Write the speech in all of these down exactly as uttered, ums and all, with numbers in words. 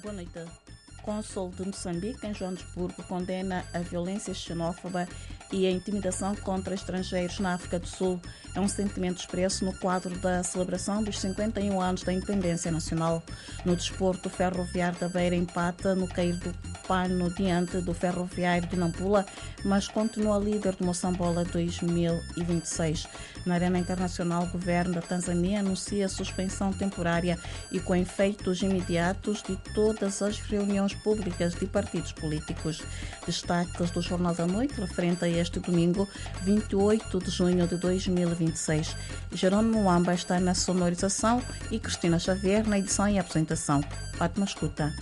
Boa noite. Cônsul de Moçambique, em Joanesburgo, condena a violência xenófoba e a intimidação contra estrangeiros na África do Sul. É um sentimento expresso no quadro da celebração dos cinquenta e um anos da independência nacional. No desporto, o Ferroviário da Beira empata no cair do pano diante do Ferroviário de Nampula, mas continua líder do Moçambola dois mil e vinte e seis. Na Arena Internacional, o governo da Tanzânia anuncia suspensão temporária e com efeitos imediatos de todas as reuniões públicas de partidos políticos. Destaques do Jornal da Noite referente a este domingo, vinte e oito de junho de dois mil e vinte e seis. Jerônimo Muamba está na sonorização e Cristina Xavier na edição e apresentação. Fátima escuta.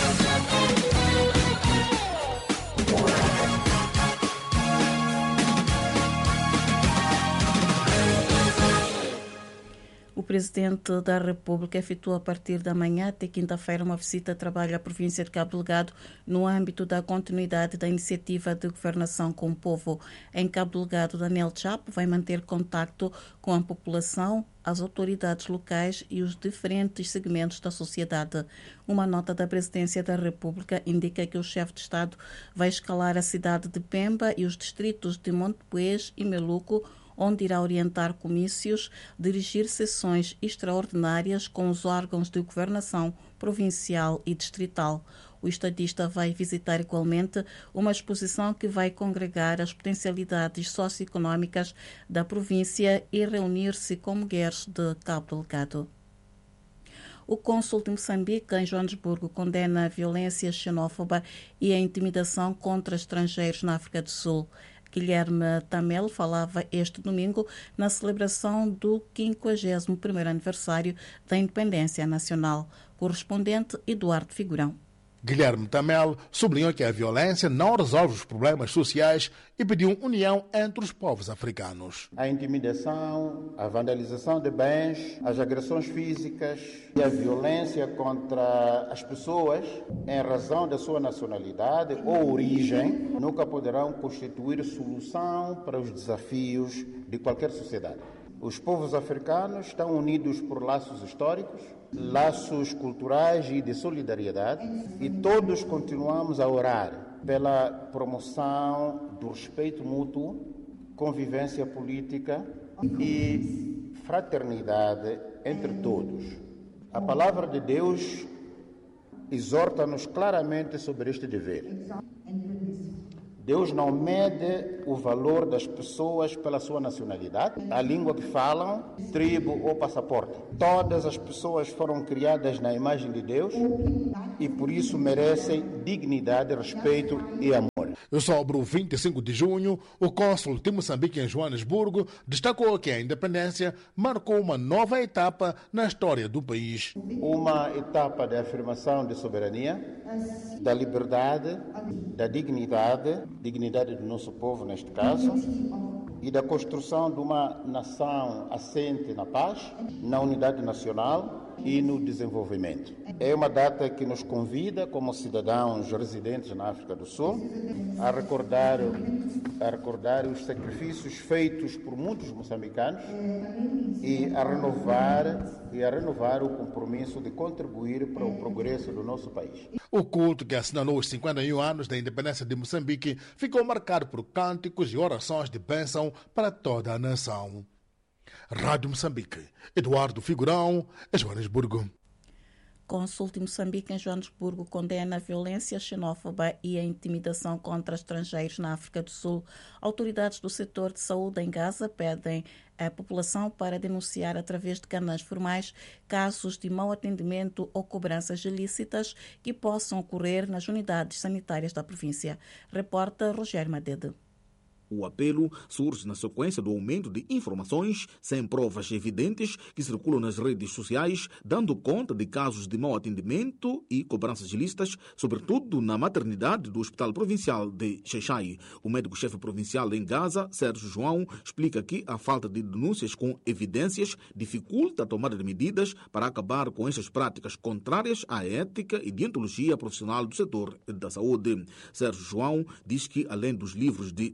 O Presidente da República efetua a partir da manhã até quinta-feira uma visita de trabalho à província de Cabo Delgado no âmbito da continuidade da iniciativa de governação com o povo. Em Cabo Delgado, Daniel Chapo vai manter contacto com a população, as autoridades locais e os diferentes segmentos da sociedade. Uma nota da Presidência da República indica que o chefe de Estado vai escalar a cidade de Pemba e os distritos de Montepuez e Meluco, onde irá orientar comícios, dirigir sessões extraordinárias com os órgãos de governação provincial e distrital. O estadista vai visitar igualmente uma exposição que vai congregar as potencialidades socioeconómicas da província e reunir-se com mulheres de Cabo Delgado. O cônsul de Moçambique, em Joanesburgo, condena a violência xenófoba e a intimidação contra estrangeiros na África do Sul. Guilherme Tamel falava este domingo na celebração do quinquagésimo primeiro aniversário da independência nacional. Correspondente Eduardo Figurão. Guilherme Tamel sublinhou que a violência não resolve os problemas sociais e pediu união entre os povos africanos. A intimidação, a vandalização de bens, as agressões físicas e a violência contra as pessoas em razão da sua nacionalidade ou origem nunca poderão constituir solução para os desafios de qualquer sociedade. Os povos africanos estão unidos por laços históricos, laços culturais e de solidariedade, e todos continuamos a orar pela promoção do respeito mútuo, convivência política e fraternidade entre todos. A palavra de Deus exorta-nos claramente sobre este dever. Deus não mede o valor das pessoas pela sua nacionalidade, a língua que falam, tribo ou passaporte. Todas as pessoas foram criadas na imagem de Deus e por isso merecem dignidade, respeito e amor. Sobre o vinte e cinco de junho, o cônsul de Moçambique em Joanesburgo destacou que a independência marcou uma nova etapa na história do país. Uma etapa de afirmação de soberania, da liberdade, da dignidade, dignidade do nosso povo neste caso, e da construção de uma nação assente na paz, na unidade nacional e no desenvolvimento. É uma data que nos convida, como cidadãos residentes na África do Sul, a recordar, a recordar os sacrifícios feitos por muitos moçambicanos e a renovar, e a renovar o compromisso de contribuir para o progresso do nosso país. O culto que assinalou os cinquenta e um anos da independência de Moçambique ficou marcado por cânticos e orações de bênção para toda a nação. Rádio Moçambique, Eduardo Figurão, Joanesburgo. Cônsul de Moçambique em Joanesburgo condena a violência xenófoba e a intimidação contra estrangeiros na África do Sul. Autoridades do setor de saúde em Gaza pedem à população para denunciar através de canais formais casos de mau atendimento ou cobranças ilícitas que possam ocorrer nas unidades sanitárias da província. Repórter Rogério Madede. O apelo surge na sequência do aumento de informações sem provas evidentes que circulam nas redes sociais, dando conta de casos de mau atendimento e cobranças ilícitas, sobretudo na maternidade do Hospital Provincial de Xai-Xai. O médico-chefe provincial em Gaza, Sérgio João, explica que a falta de denúncias com evidências dificulta a tomada de medidas para acabar com estas práticas contrárias à ética e deontologia profissional do setor da saúde. Sérgio João diz que, além dos livros de reclamação,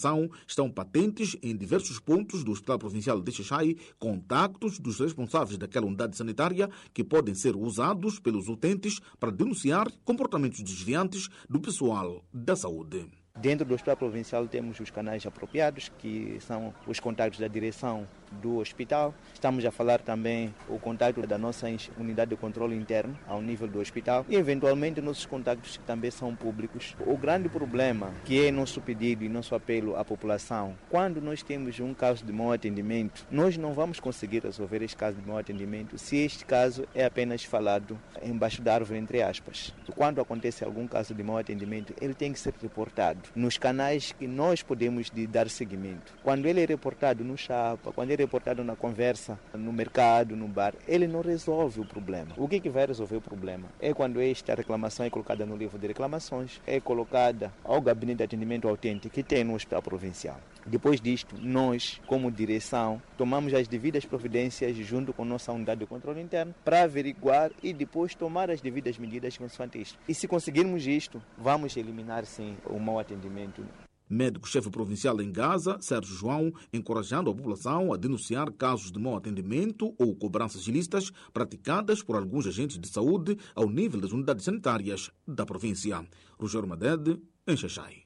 população, estão patentes em diversos pontos do Hospital Provincial de Xai contactos dos responsáveis daquela unidade sanitária que podem ser usados pelos utentes para denunciar comportamentos desviantes do pessoal da saúde. Dentro do Hospital Provincial temos os canais apropriados, que são os contactos da direção do hospital. Estamos a falar também o contato da nossa unidade de controle interno ao nível do hospital e, eventualmente, nossos contactos que também são públicos. O grande problema, que é nosso pedido e nosso apelo à população, quando nós temos um caso de mau atendimento, nós não vamos conseguir resolver este caso de mau atendimento se este caso é apenas falado embaixo da árvore, entre aspas. Quando acontece algum caso de mau atendimento, ele tem que ser reportado nos canais que nós podemos de dar seguimento. Quando ele é reportado no chapa, quando ele é reportado na conversa, no mercado, no bar, ele não resolve o problema. O que, que vai resolver o problema? É quando esta reclamação é colocada no livro de reclamações, é colocada ao gabinete de atendimento autêntico que tem no Hospital Provincial. Depois disto, nós, como direção, tomamos as devidas providências junto com nossa unidade de controle interno para averiguar e depois tomar as devidas medidas consoante isto. E se conseguirmos isto, vamos eliminar, sim, o mau atendimento. Médico-chefe provincial em Gaza, Sérgio João, encorajando a população a denunciar casos de mau atendimento ou cobranças ilícitas praticadas por alguns agentes de saúde ao nível das unidades sanitárias da província. Rogério Madede, em Xai.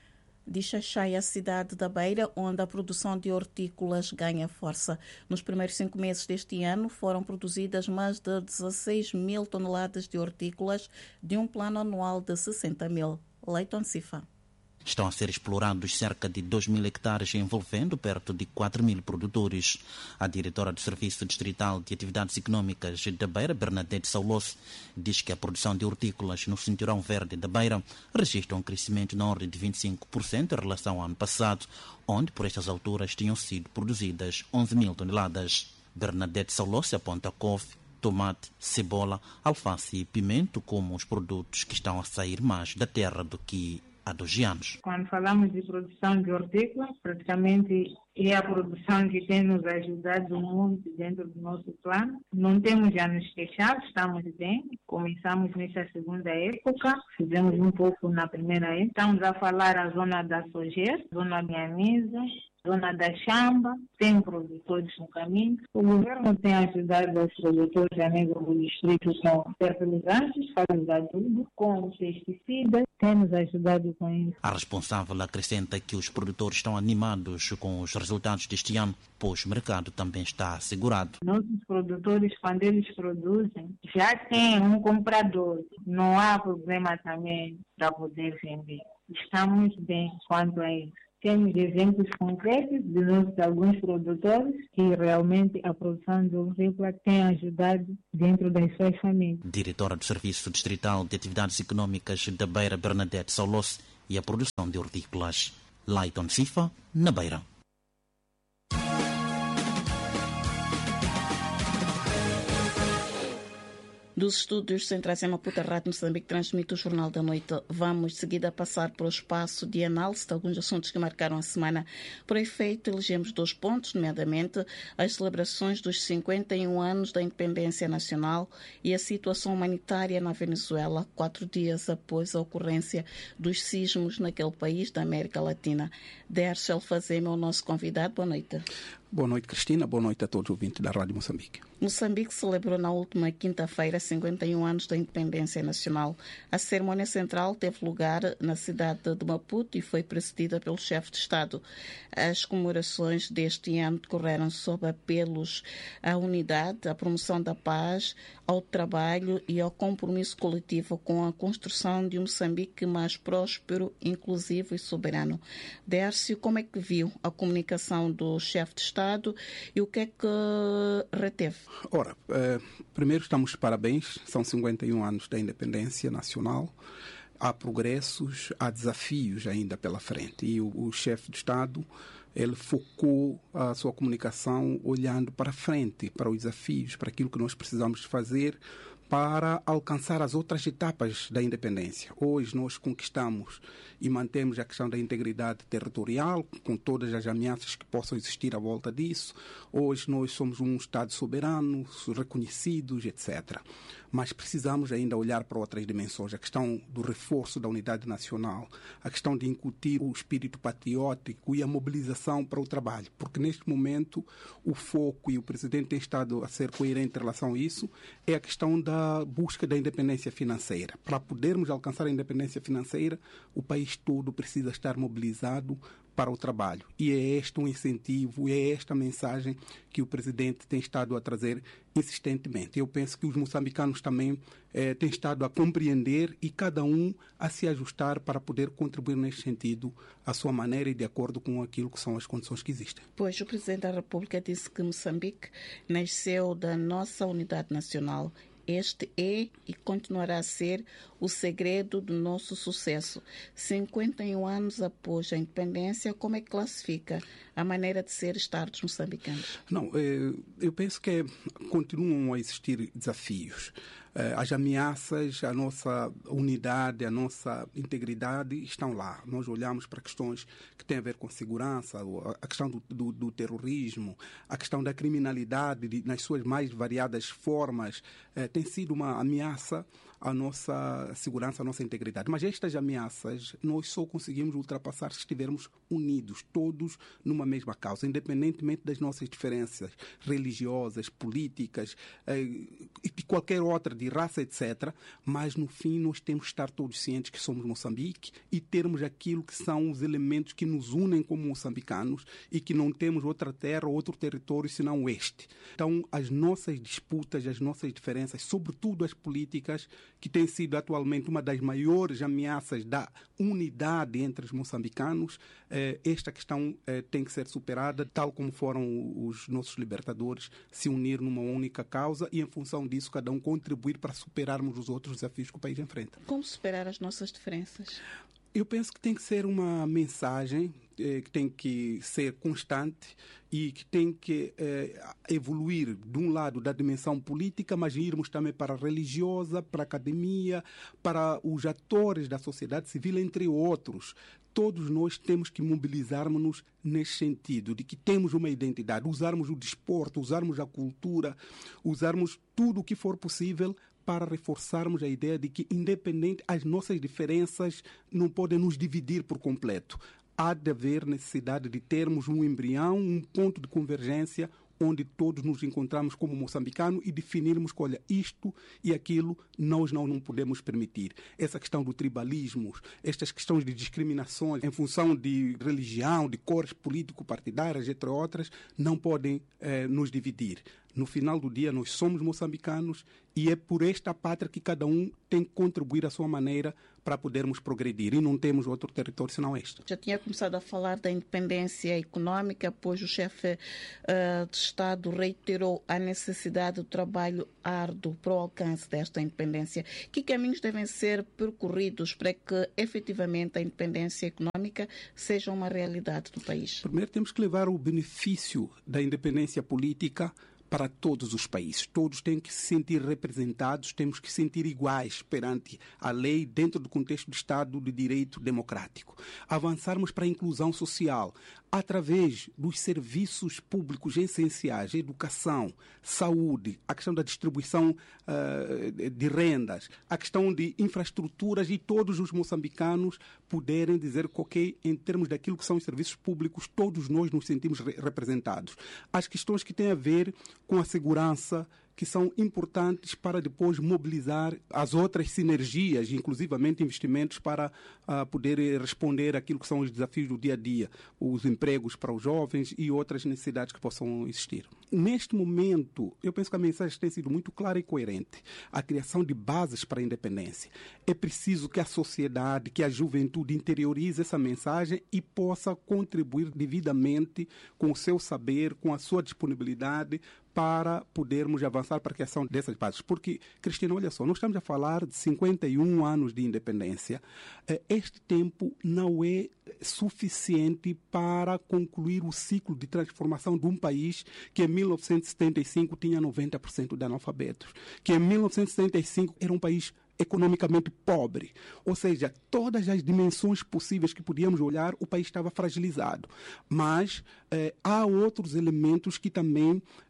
De Xai, a cidade da Beira, onde a produção de hortícolas ganha força. Nos primeiros cinco meses deste ano foram produzidas mais de dezasseis mil toneladas de hortícolas de um plano anual de sessenta mil. Leiton Cifa. Estão a ser explorados cerca de dois mil hectares, envolvendo perto de quatro mil produtores. A diretora do Serviço Distrital de Atividades Econômicas da Beira, Bernadette Saulos, diz que a produção de hortícolas no Cinturão Verde da Beira registra um crescimento na ordem de vinte e cinco por cento em relação ao ano passado, onde por estas alturas tinham sido produzidas onze mil toneladas. Bernadette Saulos aponta couve, tomate, cebola, alface e pimento como os produtos que estão a sair mais da terra do que há doze anos. Quando falamos de produção de hortícola, praticamente é a produção que tem nos ajudado muito dentro do nosso plano. Não temos já nos queixado, estamos bem. Começamos nessa segunda época, fizemos um pouco na primeira época. Estamos a falar a zona da Sojer, zona da Mianisa, zona da Chamba, tem produtores no caminho. O governo tem ajudado os produtores a nível do distrito com fertilizantes, fazem adubo, com pesticidas, temos ajudado com isso. A responsável acrescenta que os produtores estão animados com os resultados deste ano, pois o mercado também está assegurado. Nossos produtores, quando eles produzem, já têm um comprador. Não há problema também para poder vender. Estamos bem quanto a isso. Temos exemplos concretos de nós, alguns produtores, que realmente a produção de hortícola tem ajudado dentro das suas famílias. Diretora do Serviço Distrital de Atividades Econômicas da Beira, Bernadette Saulos, e a produção de hortícolas. Leiton Cifa, na Beira. Dos estúdios centrais em Maputo, a Rádio Moçambique transmite o Jornal da Noite. Vamos de seguida passar para o espaço de análise de alguns assuntos que marcaram a semana. Por efeito, elegemos dois pontos, nomeadamente as celebrações dos cinquenta e um anos da independência nacional e a situação humanitária na Venezuela, quatro dias após a ocorrência dos sismos naquele país da América Latina. Dércio Alfazema é o nosso convidado. Boa noite. Boa noite, Cristina. Boa noite a todos os ouvintes da Rádio Moçambique. Moçambique celebrou na última quinta-feira cinquenta e um anos da independência nacional. A cerimónia central teve lugar na cidade de Maputo e foi precedida pelo chefe de Estado. As comemorações deste ano decorreram sob apelos à unidade, à promoção da paz, ao trabalho e ao compromisso coletivo com a construção de um Moçambique mais próspero, inclusivo e soberano. Dércio, como é que viu a comunicação do chefe de Estado e o que é que reteve? Ora, eh, primeiro estamos de parabéns, são cinquenta e um anos da independência nacional. Há progressos, há desafios ainda pela frente. E o, o chefe de Estado, ele focou a sua comunicação olhando para frente, para os desafios, para aquilo que nós precisamos fazer para alcançar as outras etapas da independência. Hoje nós conquistamos e mantemos a questão da integridade territorial, com todas as ameaças que possam existir à volta disso. Hoje nós somos um Estado soberano, reconhecidos, etcétera. mas precisamos ainda olhar para outras dimensões, a questão do reforço da unidade nacional, a questão de incutir o espírito patriótico e a mobilização para o trabalho, porque neste momento o foco, e o Presidente tem estado a ser coerente em relação a isso, é a questão da busca da independência financeira. Para podermos alcançar a independência financeira, o país todo precisa estar mobilizado para o trabalho. E é este um incentivo, é esta mensagem que o Presidente tem estado a trazer insistentemente. Eu penso que os moçambicanos também eh, têm estado a compreender e cada um a se ajustar para poder contribuir neste sentido à sua maneira e de acordo com aquilo que são as condições que existem. Pois o Presidente da República disse que Moçambique nasceu da nossa unidade nacional. Este é e continuará a ser o segredo do nosso sucesso. cinquenta e um anos após a independência, como é que classifica a maneira de ser estar dos moçambicanos? Não, eu penso que continuam a existir desafios. As ameaças à nossa unidade, à nossa integridade estão lá. Nós olhamos para questões que têm a ver com segurança, a questão do, do, do terrorismo, a questão da criminalidade de, nas suas mais variadas formas, eh, tem sido uma ameaça à nossa segurança, à nossa integridade. Mas estas ameaças nós só conseguimos ultrapassar se estivermos unidos, todos numa mesma causa, independentemente das nossas diferenças religiosas, políticas eh, e de qualquer outra, de raça, etcétera. Mas no fim nós temos que estar todos cientes que somos Moçambique e termos aquilo que são os elementos que nos unem como moçambicanos e que não temos outra terra, outro território senão este. Então as nossas disputas, as nossas diferenças, sobretudo as políticas, que tem sido atualmente uma das maiores ameaças da unidade entre os moçambicanos, eh, esta questão eh, tem que ser superada, tal como foram os nossos libertadores se unir numa única causa e, em função disso, cada um contribuir para superarmos os outros desafios que o país enfrenta. Como superar as nossas diferenças? Eu penso que tem que ser uma mensagem eh, que tem que ser constante e que tem que eh, evoluir de um lado da dimensão política, mas irmos também para a religiosa, para a academia, para os atores da sociedade civil, entre outros. Todos nós temos que mobilizarmos-nos nesse sentido, de que temos uma identidade, usarmos o desporto, usarmos a cultura, usarmos tudo o que for possível para reforçarmos a ideia de que, independente, as nossas diferenças não podem nos dividir por completo. Há de haver necessidade de termos um embrião, um ponto de convergência, onde todos nos encontramos como moçambicanos e definirmos que, olha, isto e aquilo nós não, não podemos permitir. Essa questão do tribalismo, estas questões de discriminações em função de religião, de cores político-partidárias, entre outras, não podem eh, nos dividir. No final do dia, nós somos moçambicanos e é por esta pátria que cada um tem que contribuir à sua maneira para podermos progredir. E não temos outro território senão este. Já tinha começado a falar da independência econômica, pois o chefe uh, de Estado reiterou a necessidade do trabalho árduo para o alcance desta independência. Que caminhos devem ser percorridos para que, efetivamente, a independência econômica seja uma realidade do país? Primeiro, temos que levar o benefício da independência política para todos os países. Todos têm que se sentir representados, temos que se sentir iguais perante a lei dentro do contexto do Estado de Direito democrático. Avançarmos para a inclusão social através dos serviços públicos essenciais, educação, saúde, a questão da distribuição uh, de rendas, a questão de infraestruturas e todos os moçambicanos poderem dizer que, ok, em termos daquilo que são os serviços públicos, todos nós nos sentimos re- representados. As questões que têm a ver com a segurança, que são importantes para depois mobilizar as outras sinergias, inclusivamente investimentos para uh, poder responder àquilo que são os desafios do dia a dia, os empregos para os jovens e outras necessidades que possam existir. Neste momento, eu penso que a mensagem tem sido muito clara e coerente. A criação de bases para a independência. É preciso que a sociedade, que a juventude interiorize essa mensagem e possa contribuir devidamente com o seu saber, com a sua disponibilidade, para podermos avançar para a criação dessas bases. Porque, Cristina, olha só, nós estamos a falar de cinquenta e um anos de independência. Este tempo não é suficiente para concluir o ciclo de transformação de um país que em mil novecentos e setenta e cinco tinha noventa por cento de analfabetos, que em mil novecentos e setenta e cinco era um país economicamente pobre. Ou seja, todas as dimensões possíveis que podíamos olhar, o país estava fragilizado. Mas eh, há outros elementos que também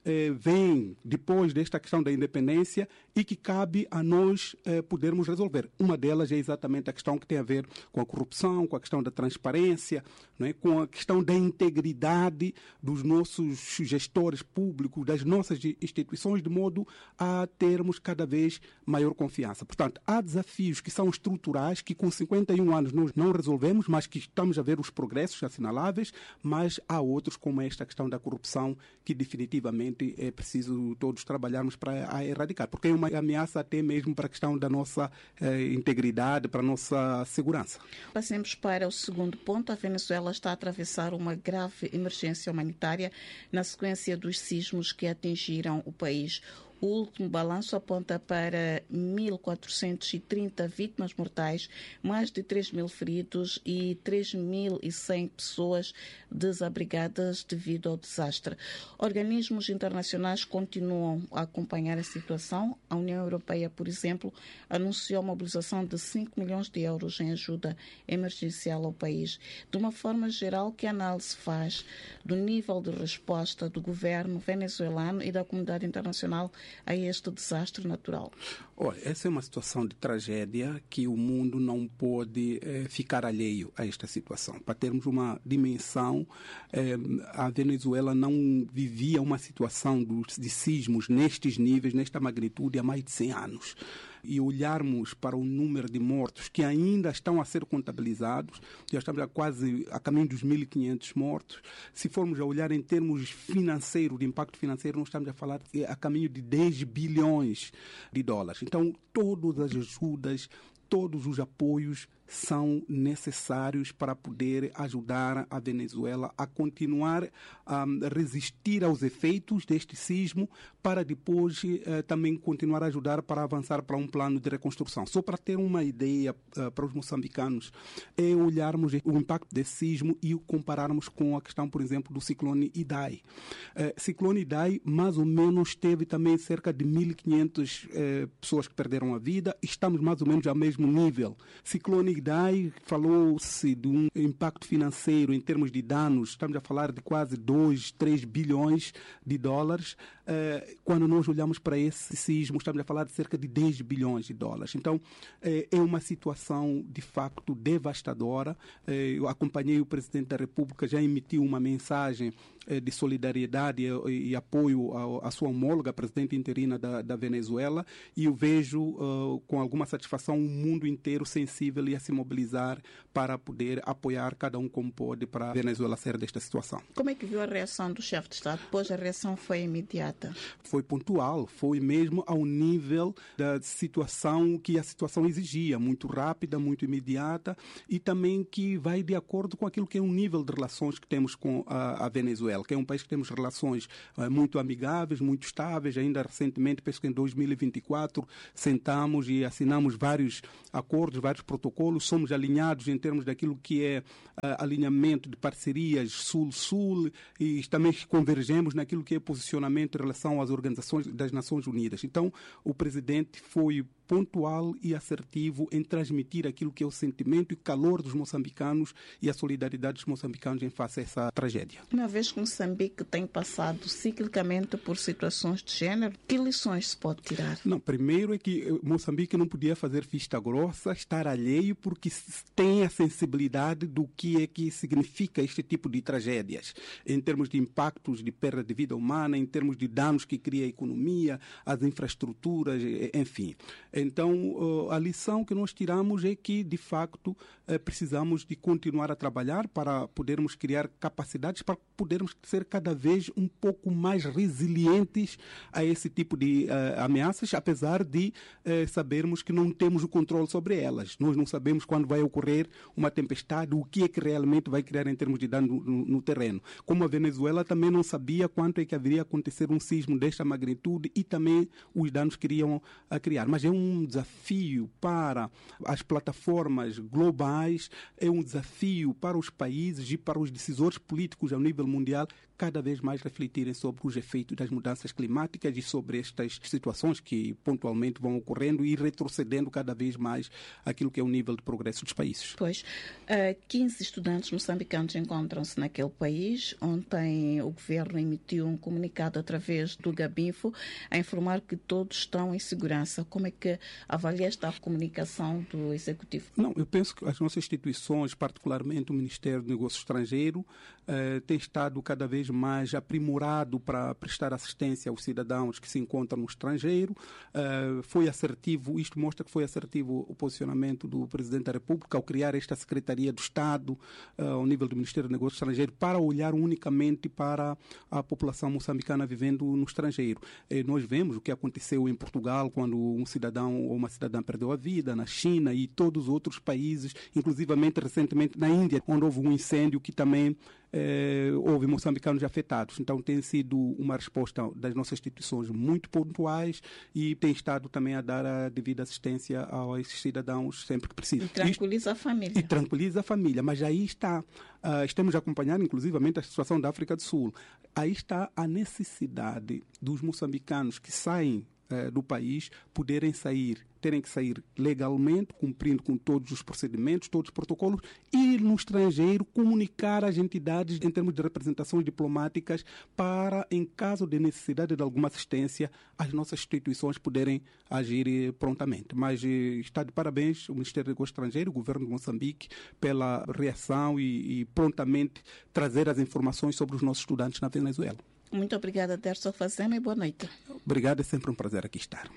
eh, vem depois desta questão da independência e que cabe a nós eh, podermos resolver. Uma delas é exatamente a questão que tem a ver com a corrupção, com a questão da transparência, não é? Com a questão da integridade dos nossos gestores públicos, das nossas instituições, de modo a termos cada vez maior confiança. Portanto, há desafios que são estruturais, que com cinquenta e um anos nós não resolvemos, mas que estamos a ver os progressos assinaláveis, mas há outros, como esta questão da corrupção, que definitivamente é preciso todos trabalharmos para a erradicar, porque é uma ameaça até mesmo para a questão da nossa eh, integridade, para a nossa segurança. Passemos para o segundo ponto. A Venezuela está a atravessar uma grave emergência humanitária na sequência dos sismos que atingiram o país. O último balanço aponta para mil quatrocentas e trinta vítimas mortais, mais de três mil feridos e três mil e cem pessoas desabrigadas devido ao desastre. Organismos internacionais continuam a acompanhar a situação. A União Europeia, por exemplo, anunciou a mobilização de cinco milhões de euros em ajuda emergencial ao país. De uma forma geral, que análise faz do nível de resposta do governo venezuelano e da comunidade internacional a este desastre natural? Olha, essa é uma situação de tragédia que o mundo não pode eh, ficar alheio a esta situação. Para termos uma dimensão, eh, a Venezuela não vivia uma situação dos, de sismos nestes níveis, nesta magnitude, há mais de cem anos. E olharmos para o número de mortos que ainda estão a ser contabilizados, já estamos a quase a caminho dos mil e quinhentos mortos. Se formos a olhar em termos financeiros, de impacto financeiro, nós estamos a falar a caminho de dez bilhões de dólares. Então, todas as ajudas, todos os apoios são necessários para poder ajudar a Venezuela a continuar a resistir aos efeitos deste sismo, para depois eh, também continuar a ajudar para avançar para um plano de reconstrução. Só para ter uma ideia uh, para os moçambicanos, é olharmos o impacto desse sismo e o compararmos com a questão, por exemplo, do ciclone Idai. Uh, ciclone Idai, mais ou menos, teve também cerca de mil e quinhentas uh, pessoas que perderam a vida. Estamos mais ou menos ao mesmo nível. Ciclone Idai, falou-se de um impacto financeiro em termos de danos, estamos a falar de quase dois, três bilhões de dólares. Uh, quando nós olhamos para esse sismo, estamos a falar de cerca de dez bilhões de dólares. Então, uh, é uma situação de facto devastadora. Uh, eu acompanhei o Presidente da República, já emitiu uma mensagem uh, de solidariedade e, e apoio à sua homóloga, a Presidente interina da, da Venezuela, e eu vejo uh, com alguma satisfação o mundo inteiro sensível e a se mobilizar para poder apoiar cada um como pode para a Venezuela sair desta situação. Como é que viu a reação do chefe de Estado? Pois a reação foi imediata. Foi pontual, foi mesmo ao nível da situação que a situação exigia, muito rápida, muito imediata, e também que vai de acordo com aquilo que é o nível de relações que temos com a, a Venezuela, que é um país que temos relações uh, muito amigáveis, muito estáveis. Ainda recentemente, penso que em dois mil e vinte e quatro, sentamos e assinamos vários acordos, vários protocolos, somos alinhados em termos daquilo que é uh, alinhamento de parcerias Sul-Sul, e também convergemos naquilo que é posicionamento em relação às organizações das Nações Unidas. Então, o presidente foi pontual e assertivo em transmitir aquilo que é o sentimento e o calor dos moçambicanos e a solidariedade dos moçambicanos em face a essa tragédia. Uma vez que Moçambique tem passado ciclicamente por situações de género, que lições se pode tirar? Não, primeiro é que Moçambique não podia fazer vista grossa, estar alheio, porque tem a sensibilidade do que é que significa este tipo de tragédias, em termos de impactos de perda de vida humana, em termos de danos que cria a economia, as infraestruturas, enfim. Então, a lição que nós tiramos é que, de facto, precisamos de continuar a trabalhar para podermos criar capacidades, para podermos ser cada vez um pouco mais resilientes a esse tipo de uh, ameaças, apesar de uh, sabermos que não temos o controle sobre elas. Nós não sabemos quando vai ocorrer uma tempestade, o que é que realmente vai criar em termos de dano no, no terreno. Como a Venezuela também não sabia quanto é que haveria acontecer um sismo desta magnitude e também os danos que iriam a criar. Mas é um um desafio para as plataformas globais, é um desafio para os países e para os decisores políticos ao nível nível mundial, cada vez mais refletirem sobre os efeitos das mudanças climáticas e sobre estas situações que pontualmente vão ocorrendo e retrocedendo cada vez mais aquilo que é o nível de progresso dos países. Pois, uh, quinze estudantes moçambicanos encontram-se naquele país. Ontem o governo emitiu um comunicado através do Gabinfo a informar que todos estão em segurança. Como é que avalia esta comunicação do Executivo? Não, eu penso que as nossas instituições, particularmente o Ministério do Negócio Estrangeiro, uh, tem estado cada vez mais aprimorado para prestar assistência aos cidadãos que se encontram no estrangeiro. Uh, foi assertivo, isto mostra que foi assertivo o posicionamento do Presidente da República ao criar esta Secretaria do Estado uh, ao nível do Ministério do Negócio Estrangeiro para olhar unicamente para a população moçambicana vivendo no estrangeiro. E nós vemos o que aconteceu em Portugal quando um cidadão ou uma cidadã perdeu a vida, na China e todos os outros países, inclusivamente recentemente na Índia, onde houve um incêndio que também Eh, houve moçambicanos afetados. Então tem sido uma resposta das nossas instituições muito pontuais e tem estado também a dar a devida assistência a esses cidadãos sempre que precisam. E tranquiliza Isto, a família. E tranquiliza a família, mas aí está, uh, estamos a acompanhar inclusivamente a situação da África do Sul. Aí está a necessidade dos moçambicanos que saem uh, do país poderem sair terem que sair legalmente, cumprindo com todos os procedimentos, todos os protocolos, e no estrangeiro comunicar às entidades em termos de representações diplomáticas para, em caso de necessidade de alguma assistência, as nossas instituições poderem agir prontamente. Mas está de parabéns o Ministério do Negócio Estrangeiro, o Governo de Moçambique, pela reação e, e prontamente trazer as informações sobre os nossos estudantes na Venezuela. Muito obrigada, Derso Fazema, e boa noite. Obrigado, é sempre um prazer aqui estar.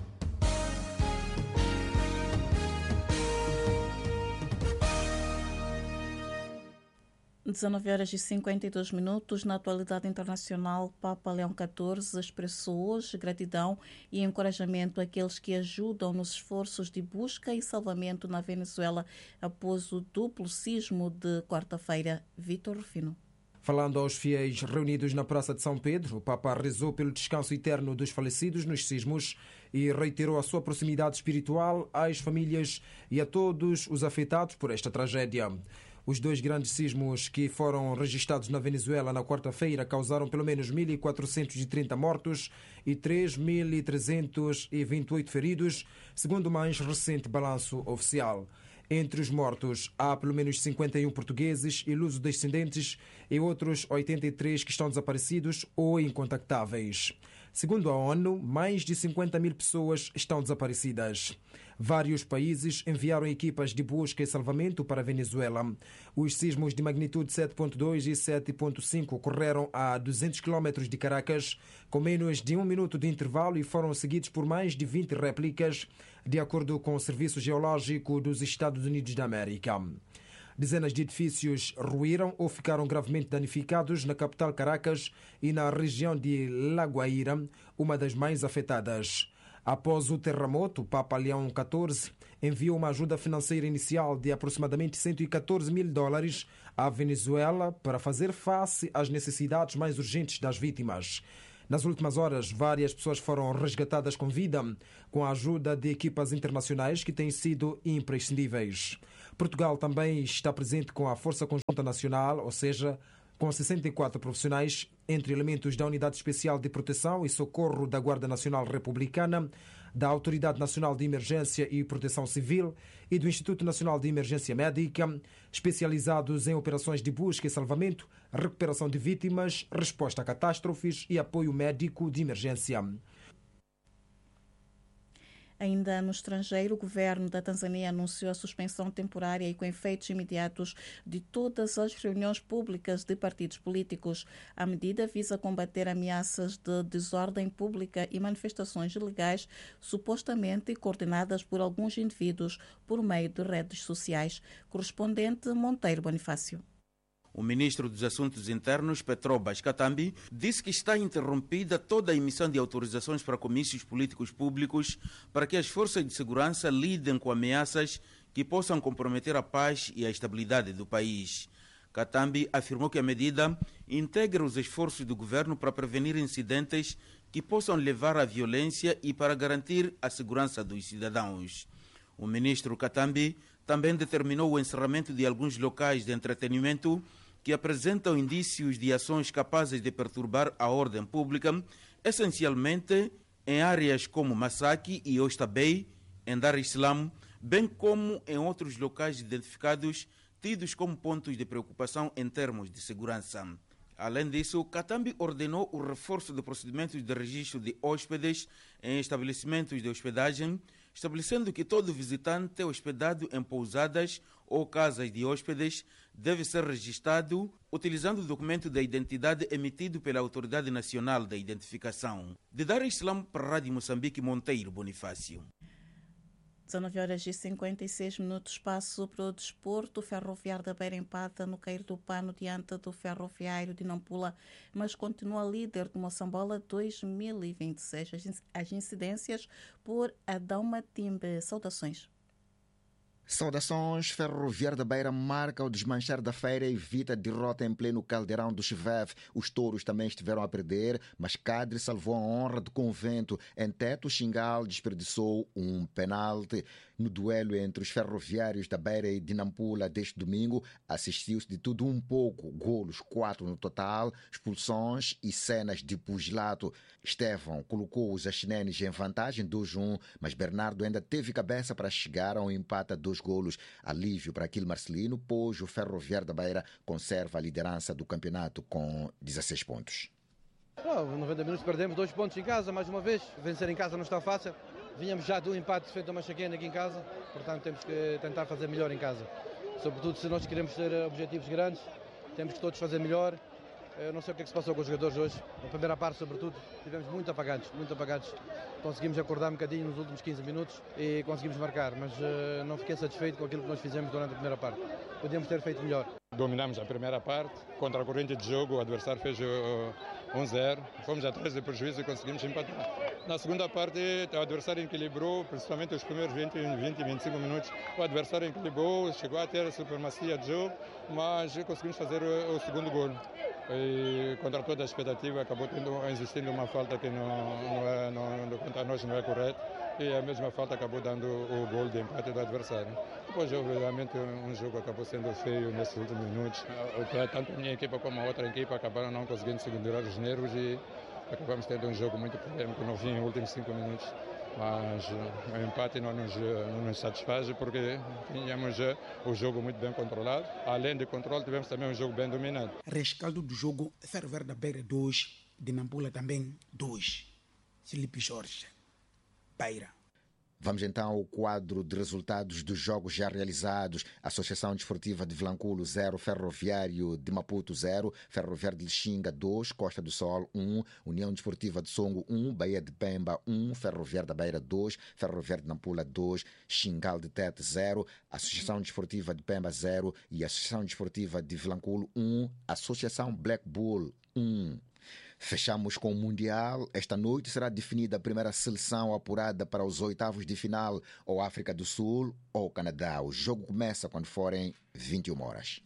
dezenove horas e cinquenta e dois minutos. Na atualidade internacional, Papa Leão catorze expressou hoje gratidão e encorajamento àqueles que ajudam nos esforços de busca e salvamento na Venezuela após o duplo sismo de quarta-feira. Vítor Rufino. Falando aos fiéis reunidos na Praça de São Pedro, o Papa rezou pelo descanso eterno dos falecidos nos sismos e reiterou a sua proximidade espiritual às famílias e a todos os afetados por esta tragédia. Os dois grandes sismos que foram registrados na Venezuela na quarta-feira causaram pelo menos mil quatrocentos e trinta mortos e três mil trezentos e vinte e oito feridos, segundo o mais recente balanço oficial. Entre os mortos, há pelo menos cinquenta e um portugueses e luso-descendentes e outros oitenta e três que estão desaparecidos ou incontactáveis. Segundo a ONU, mais de cinquenta mil pessoas estão desaparecidas. Vários países enviaram equipas de busca e salvamento para a Venezuela. Os sismos de magnitude sete ponto dois e sete ponto cinco ocorreram a duzentos quilómetros de Caracas, com menos de um minuto de intervalo, e foram seguidos por mais de vinte réplicas, de acordo com o Serviço Geológico dos Estados Unidos da América. Dezenas de edifícios ruíram ou ficaram gravemente danificados na capital Caracas e na região de La Guaira, uma das mais afetadas. Após o terremoto, o Papa Leão catorze enviou uma ajuda financeira inicial de aproximadamente cento e catorze mil dólares à Venezuela para fazer face às necessidades mais urgentes das vítimas. Nas últimas horas, várias pessoas foram resgatadas com vida, com a ajuda de equipas internacionais que têm sido imprescindíveis. Portugal também está presente com a Força Conjunta Nacional, ou seja, com sessenta e quatro profissionais, entre elementos da Unidade Especial de Proteção e Socorro da Guarda Nacional Republicana, da Autoridade Nacional de Emergência e Proteção Civil e do Instituto Nacional de Emergência Médica, especializados em operações de busca e salvamento, recuperação de vítimas, resposta a catástrofes e apoio médico de emergência. Ainda no estrangeiro, o governo da Tanzânia anunciou a suspensão temporária e com efeitos imediatos de todas as reuniões públicas de partidos políticos. A medida visa combater ameaças de desordem pública e manifestações ilegais supostamente coordenadas por alguns indivíduos por meio de redes sociais. Correspondente Monteiro Bonifácio. O ministro dos Assuntos Internos, Petrobras Katambi, disse que está interrompida toda a emissão de autorizações para comícios políticos públicos para que as forças de segurança lidem com ameaças que possam comprometer a paz e a estabilidade do país. Katambi afirmou que a medida integra os esforços do governo para prevenir incidentes que possam levar à violência e para garantir a segurança dos cidadãos. O ministro Katambi também determinou o encerramento de alguns locais de entretenimento que apresentam indícios de ações capazes de perturbar a ordem pública, essencialmente em áreas como Massaki e Oysterbay, em Dar es Salaam, bem como em outros locais identificados tidos como pontos de preocupação em termos de segurança. Além disso, Katambi ordenou o reforço de procedimentos de registro de hóspedes em estabelecimentos de hospedagem, estabelecendo que todo visitante hospedado em pousadas ou casas de hóspedes deve ser registrado utilizando o documento de identidade emitido pela Autoridade Nacional da Identificação. De Dar es Salaam para a Rádio Moçambique, Monteiro Bonifácio. dezenove horas e cinquenta e seis minutos, passo para o desporto. O Ferroviário da Beira empata no cair do pano diante do Ferroviário de Nampula, mas continua líder do Moçambola dois mil e vinte e seis. As incidências por Adão Matimbe. Saudações. Saudações. Ferroviário da Beira marca o desmanchar da feira e evita derrota em pleno caldeirão do Chiveve. Os touros também estiveram a perder, mas Cadre salvou a honra do Convento. Em Teto, Xingal desperdiçou um penalti. No duelo entre os ferroviários da Beira e de Nampula deste domingo, assistiu-se de tudo um pouco. Golos, quatro no total, expulsões e cenas de pugilato. Estevão colocou os achinenes em vantagem dois a um, mas Bernardo ainda teve cabeça para chegar a um empate a dois golos. Alívio para aquele Marcelino, pois o Ferroviário da Beira conserva a liderança do campeonato com dezesseis pontos. Oh, noventa minutos perdemos dois pontos em casa, mais uma vez. Vencer em casa não está fácil. Vínhamos já do empate feito a Machaquena aqui em casa, portanto temos que tentar fazer melhor em casa. Sobretudo se nós queremos ter objetivos grandes, temos que todos fazer melhor. Eu não sei o que é que se passou com os jogadores hoje. Na primeira parte, sobretudo, tivemos muito apagados, muito apagados. Conseguimos acordar um bocadinho nos últimos quinze minutos e conseguimos marcar, mas uh, não fiquei satisfeito com aquilo que nós fizemos durante a primeira parte. Podíamos ter feito melhor. Dominamos a primeira parte, contra a corrente de jogo, o adversário fez um zero, fomos atrás de prejuízo e conseguimos empatar. Na segunda parte, o adversário equilibrou, principalmente os primeiros vinte, vinte, vinte e cinco minutos, o adversário equilibrou, chegou a ter a supremacia de jogo, mas conseguimos fazer o, o segundo gol. E contra toda a expectativa, acabou tendo, existindo uma falta que não, não é, não, quanto a nós não é correta, e a mesma falta acabou dando o gol de empate do adversário. Depois, obviamente, um jogo acabou sendo feio nesses últimos minutos. Tanto a minha equipa como a outra equipa acabaram não conseguindo segurar os nervos e acabamos tendo um jogo muito polêmico no fim, nos últimos cinco minutos. Mas o empate não nos, não nos satisfaz porque tínhamos o jogo muito bem controlado. Além de controle, tivemos também um jogo bem dominado. Rescaldo do jogo, Ferroviário da Beira dois, de Nampula também dois. Filipe Jorge, Beira. Vamos então ao quadro de resultados dos jogos já realizados. Associação Desportiva de Vilanculo zero, Ferroviário de Maputo zero, Ferroviário de Lixinga dois, Costa do Sol um, União Desportiva de Songo um, Bahia de Pemba um, Ferroviário da Beira dois, Ferroviário de Nampula dois, Xingal de Tete zero, Associação Desportiva de Pemba zero e Associação Desportiva de Vilanculo um, Associação Black Bull um. Fechamos com o Mundial. Esta noite será definida a primeira seleção apurada para os oitavos de final, ou África do Sul ou Canadá. O jogo começa quando forem vinte e uma horas.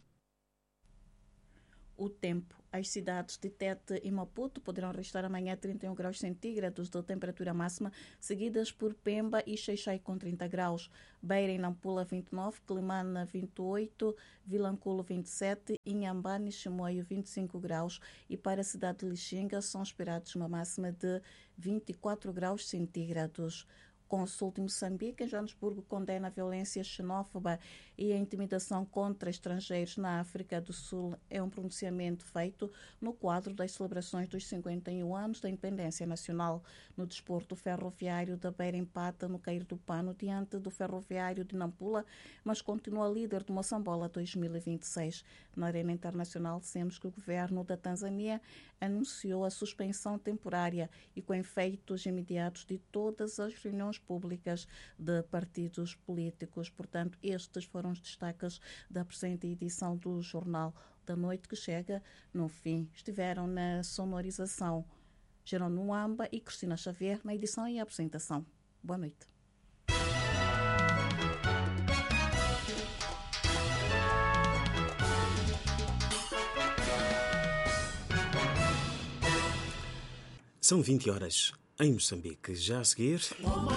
O tempo. As cidades de Tete e Maputo poderão registrar amanhã trinta e um graus centígrados de temperatura máxima, seguidas por Pemba e Xai-Xai com trinta graus. Beira e Nampula vinte e nove, Climana vinte e oito, Vilanculo vinte e sete, Inhambane e Chimoio vinte e cinco graus. E para a cidade de Lixinga são esperados uma máxima de vinte e quatro graus centígrados. Consulta em Moçambique, em Joanesburgo, condena a violência xenófoba e a intimidação contra estrangeiros na África do Sul. É um pronunciamento feito no quadro das celebrações dos cinquenta e um anos da independência nacional. No desporto, o Ferroviário da Beira empata no cair do pano diante do Ferroviário de Nampula, mas continua líder do Moçambola dois mil e vinte e seis. Na arena internacional, dissemos que o governo da Tanzânia anunciou a suspensão temporária e com efeitos imediatos de todas as reuniões públicas de partidos políticos. Portanto, estes foram os destaques da presente edição do Jornal da Noite, que chega no fim. Estiveram na sonorização Jerônimo Muamba e Cristina Xavier na edição e apresentação. Boa noite. São vinte horas em Moçambique. Já a seguir...